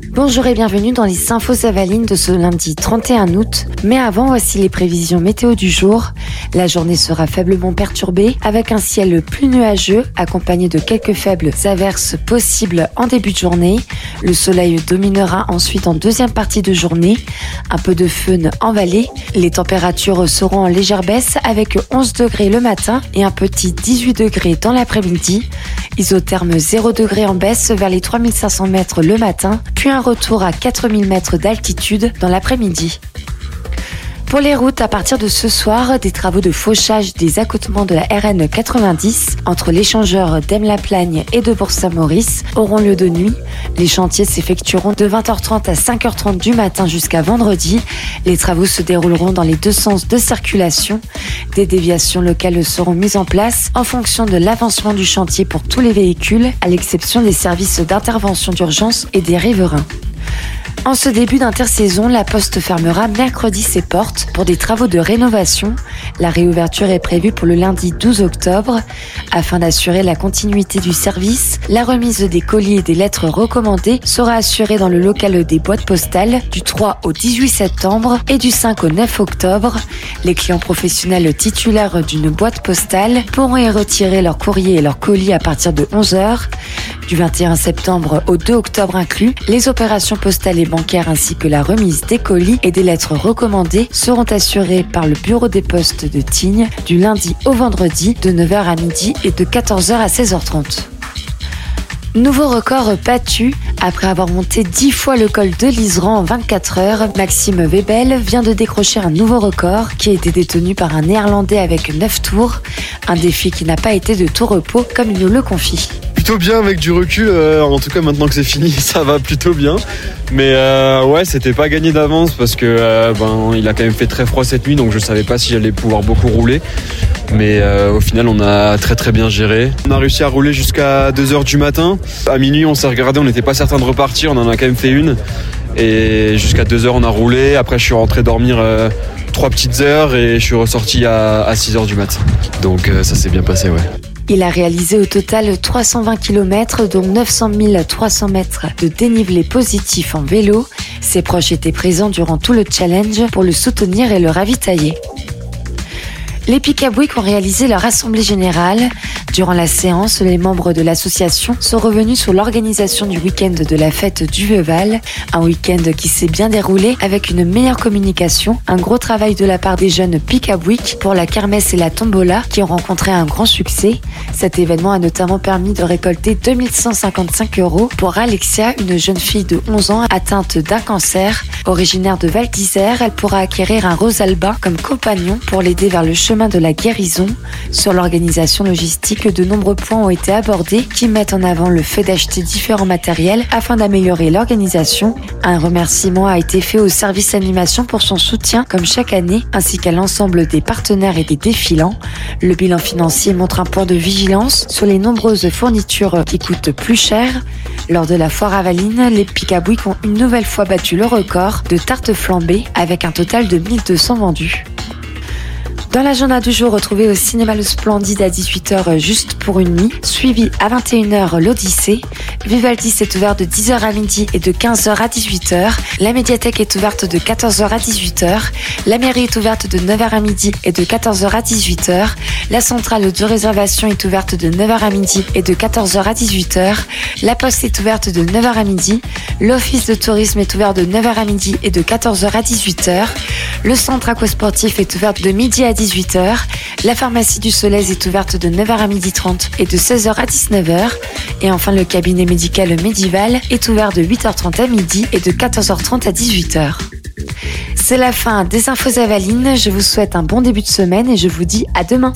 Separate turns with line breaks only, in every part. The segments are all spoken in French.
Bonjour et bienvenue dans les infos Avalines de ce lundi 31 août. Mais avant, voici les prévisions météo du jour. La journée sera faiblement perturbée avec un ciel plus nuageux accompagné de quelques faibles averses possibles en début de journée. Le soleil dominera ensuite en deuxième partie de journée. Un peu de faune en vallée. Les températures seront en légère baisse avec 11 degrés le matin et un petit 18 degrés dans l'après-midi. Isotherme 0 degrés en baisse vers les 3500 mètres le matin, puis un retour à 4000 mètres d'altitude dans l'après-midi. Pour les routes, à partir de ce soir, des travaux de fauchage des accotements de la RN 90 entre l'échangeur d'Aime-la-Plagne et de Bourg-Saint-Maurice auront lieu de nuit. Les chantiers s'effectueront de 20h30 à 5h30 du matin jusqu'à vendredi. Les travaux se dérouleront dans les deux sens de circulation. Des déviations locales seront mises en place en fonction de l'avancement du chantier pour tous les véhicules, à l'exception des services d'intervention d'urgence et des riverains. En ce début d'intersaison, la Poste fermera mercredi ses portes pour des travaux de rénovation. La réouverture est prévue pour le lundi 12 octobre. Afin d'assurer la continuité du service, la remise des colis et des lettres recommandées sera assurée dans le local des boîtes postales du 3 au 18 septembre et du 5 au 9 octobre. Les clients professionnels titulaires d'une boîte postale pourront y retirer leur courrier et leur colis à partir de 11h. Du 21 septembre au 2 octobre inclus, les opérations postales et bancaires ainsi que la remise des colis et des lettres recommandées seront assurées par le bureau des postes de Tignes du lundi au vendredi de 9h à midi et de 14h à 16h30. Nouveau record battu. Après avoir monté 10 fois le col de l'Iseran en 24 heures, Maxime Webel vient de décrocher un nouveau record qui a été détenu par un Néerlandais avec 9 tours. Un défi qui n'a pas été de tout repos comme il nous le confie.
Plutôt bien avec du recul, en tout cas maintenant que c'est fini ça va plutôt bien, mais ouais c'était pas gagné d'avance parce que il a quand même fait très froid cette nuit, donc je savais pas si j'allais pouvoir beaucoup rouler, mais au final on a très très bien géré. On a réussi à rouler jusqu'à 2h du matin, à minuit on s'est regardé, on n'était pas certain de repartir, on en a quand même fait une et jusqu'à 2h on a roulé, après je suis rentré dormir 3 petites heures et je suis ressorti à 6h du mat, donc ça s'est bien passé, ouais.
Il a réalisé au total 320 km, dont 900 300 mètres de dénivelé positif en vélo. Ses proches étaient présents durant tout le challenge pour le soutenir et le ravitailler. Les Pick-up Week ont réalisé leur assemblée générale. Durant la séance, les membres de l'association sont revenus sur l'organisation du week-end de la fête du Veuval. Un week-end qui s'est bien déroulé avec une meilleure communication, un gros travail de la part des jeunes Pick-up Week pour la kermesse et la tombola qui ont rencontré un grand succès. Cet événement a notamment permis de récolter 2155 € pour Alexia, une jeune fille de 11 ans atteinte d'un cancer. Originaire de Val d'Isère, elle pourra acquérir un Rosalba comme compagnon pour l'aider vers le chemin de la guérison. Sur l'organisation logistique, de nombreux points ont été abordés qui mettent en avant le fait d'acheter différents matériels afin d'améliorer l'organisation. Un remerciement a été fait au service animation pour son soutien comme chaque année, ainsi qu'à l'ensemble des partenaires et des défilants. Le bilan financier montre un point de vigilance sur les nombreuses fournitures qui coûtent plus cher. Lors de la foire Avaline, les Pick-up Week ont une nouvelle fois battu le record de tartes flambées avec un total de 1200 vendus. Dans l'agenda du jour, retrouvez au cinéma Le Splendide à 18h juste pour une nuit, suivi à 21h l'Odyssée. Vivaldi est ouvert de 10h à midi et de 15h à 18h. La médiathèque est ouverte de 14h à 18h. La mairie est ouverte de 9h à midi et de 14h à 18h. La centrale de réservation est ouverte de 9h à midi et de 14h à 18h. La poste est ouverte de 9h à midi. L'office de tourisme est ouvert de 9h à midi et de 14h à 18h. Le centre aquasportif est ouvert de midi à 18h. La pharmacie du Solèze est ouverte de 9h à 12h30 et de 16h à 19h. Et enfin, le cabinet médical Medival est ouvert de 8h30 à midi et de 14h30 à 18h. C'est la fin des infos Avalines. Je vous souhaite un bon début de semaine et je vous dis à demain.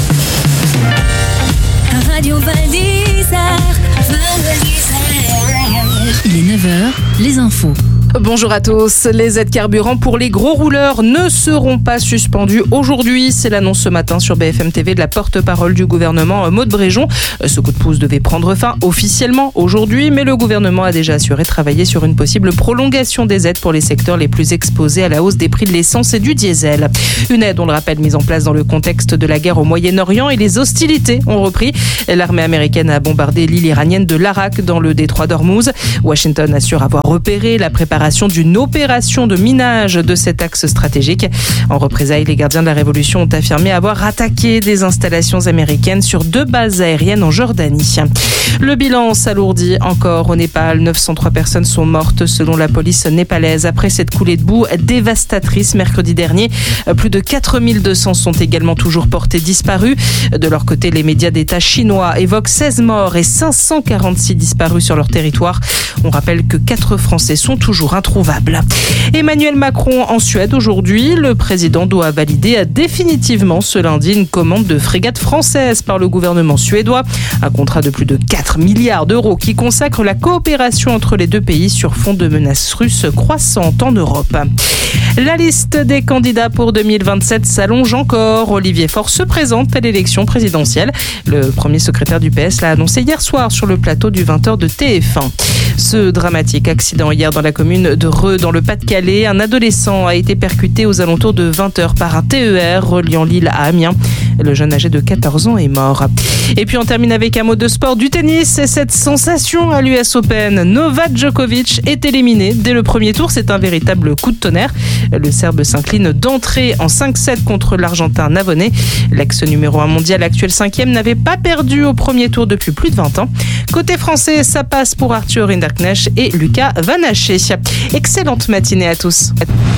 Radio Val d'Isère. Il est 9h, les infos. Bonjour à tous. Les aides carburant pour les gros rouleurs ne seront pas suspendues aujourd'hui. C'est l'annonce ce matin sur BFM TV de la porte-parole du gouvernement, Maud Bréjon. Ce coup de pouce devait prendre fin officiellement aujourd'hui, mais le gouvernement a déjà assuré travailler sur une possible prolongation des aides pour les secteurs les plus exposés à la hausse des prix de l'essence et du diesel. Une aide, on le rappelle, mise en place dans le contexte de la guerre au Moyen-Orient et les hostilités ont repris. L'armée américaine a bombardé l'île iranienne de l'Arak dans le détroit d'Ormuz. Washington assure avoir repéré la préparation d'une opération de minage de cet axe stratégique. En représailles, les gardiens de la Révolution ont affirmé avoir attaqué des installations américaines sur 2 bases aériennes en Jordanie. Le bilan s'alourdit encore au Népal. 903 personnes sont mortes selon la police népalaise après cette coulée de boue dévastatrice mercredi dernier. Plus de 4200 sont également toujours portés disparus. De leur côté, les médias d'État chinois évoquent 16 morts et 546 disparus sur leur territoire. On rappelle que 4 Français sont toujours introuvables. Emmanuel Macron en Suède aujourd'hui. Le président doit valider définitivement ce lundi une commande de frégate française par le gouvernement suédois. Un contrat de plus de 4 milliards d'euros qui consacre la coopération entre les deux pays sur fond de menaces russes croissantes en Europe. La liste des candidats pour 2027 s'allonge encore. Olivier Faure se présente à l'élection présidentielle. Le premier secrétaire du PS l'a annoncé hier soir sur le plateau du 20h de TF1. Ce dramatique accident hier dans la commune de Reux, dans le Pas-de-Calais. Un adolescent a été percuté aux alentours de 20h par un TER reliant Lille à Amiens. Le jeune âgé de 14 ans est mort. Et puis on termine avec un mot de sport, du tennis et cette sensation à l'US Open. Novak Djokovic est éliminé dès le premier tour. C'est un véritable coup de tonnerre. Le Serbe s'incline d'entrée en 5-7 contre l'Argentin Navone. L'ex numéro 1 mondial, actuel 5e, n'avait pas perdu au premier tour depuis plus de 20 ans. Côté français, ça passe pour Arthur Hinderknecht et Lucas Van Haché. Excellente matinée à tous.